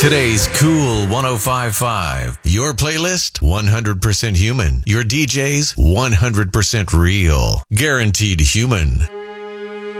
Today's Cool 105.5. Your playlist, 100% human. Your DJs, 100% real. Guaranteed human.